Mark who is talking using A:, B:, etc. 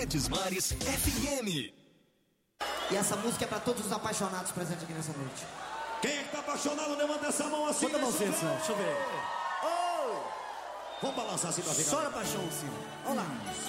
A: Verdes Mares FM.
B: E essa música é pra todos os apaixonados presentes aqui nessa noite.
C: Quem é que tá apaixonado, levanta essa mão assim.
D: Bota a mãozinha, Silvio. Deixa eu ver.
C: Vamos balançar assim pra ficar.
D: Chora paixão, Silvio. Olha lá.